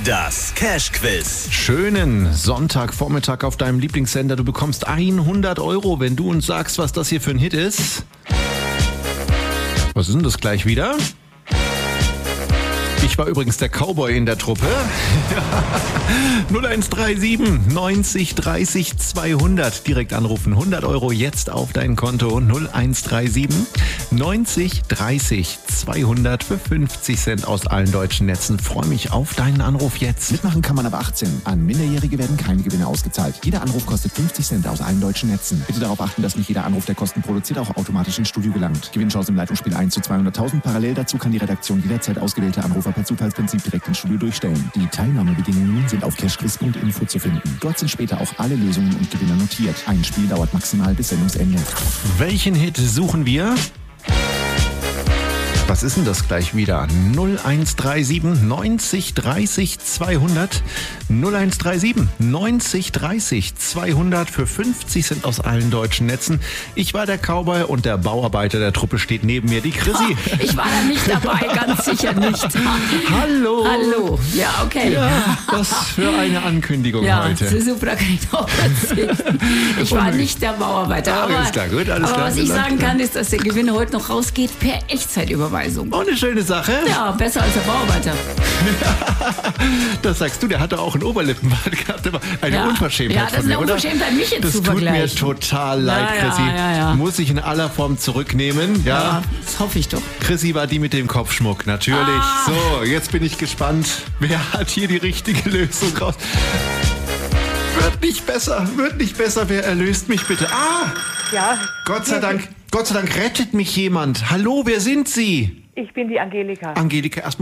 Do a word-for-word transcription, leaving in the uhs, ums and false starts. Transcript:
Das Cash-Quiz. Schönen Sonntagvormittag auf deinem Lieblingssender. Du bekommst hundert Euro, wenn du uns sagst, was das hier für ein Hit ist. Was ist denn das gleich wieder? Ich war übrigens der Cowboy in der Truppe. null eins drei sieben neunzig dreißig zweihundert. Direkt anrufen. hundert Euro jetzt auf dein Konto. null eins drei sieben neunzig dreißig zweihundert für fünfzig Cent aus allen deutschen Netzen. Freue mich auf deinen Anruf jetzt. Mitmachen kann man ab achtzehn. An Minderjährige werden keine Gewinne ausgezahlt. Jeder Anruf kostet fünfzig Cent aus allen deutschen Netzen. Bitte darauf achten, dass nicht jeder Anruf, der Kosten produziert, auch automatisch ins Studio gelangt. Gewinnchance im Leitungsspiel eins zu zweihunderttausend. Parallel dazu kann die Redaktion jederzeit ausgewählte Anrufer per Zufallsprinzip direkt ins Studio durchstellen. Die Teilnahmebedingungen sind auf cashquiz punkt info zu finden. Dort sind später auch alle Lösungen und Gewinner notiert. Ein Spiel dauert maximal bis Sendungsende. Welchen Hit suchen wir? Was ist denn das gleich wieder? null eins drei sieben neunzig dreißig zweihundert. null eins drei sieben neunzig dreißig zweihundert für fünfzig Cent aus allen deutschen Netzen. Ich war der Cowboy und der Bauarbeiter der Truppe steht neben mir, die Chrissy. Oh, ich war da nicht dabei, ganz sicher nicht. Hallo. Hallo. Ja, okay. Ja, was für eine Ankündigung ja, heute. Super, kann ich auch verzichten. Ich war nicht der Bauarbeiter. Ja, aber alles klar, gut, alles aber klar, was ich klar. sagen kann, ist, dass der Gewinn heute noch rausgeht per Echtzeitüberweisung. Auch eine schöne Sache. Ja, besser als der Bauarbeiter. Das sagst du, der hatte auch einen Oberlippenbart gehabt. Eine Ja. Unverschämtheit Ja, das von ist mir, eine oder? Unverschämtheit, mich jetzt das zu tut mir vergleichen. total leid, Ja, ja, Chrissy. ja, ja. Muss ich in aller Form zurücknehmen. Ja. Ja, das hoffe ich doch. Chrissy war die mit dem Kopfschmuck, natürlich. Ah. So, jetzt bin ich gespannt. Wer hat hier die richtige Lösung raus? Wird nicht besser, wird nicht besser. Wer erlöst mich bitte? Ah! Ja, Gott sei Dank, Gott sei Dank rettet mich jemand. Hallo, wer sind Sie? ich bin die Angelika. Angelika, erstmal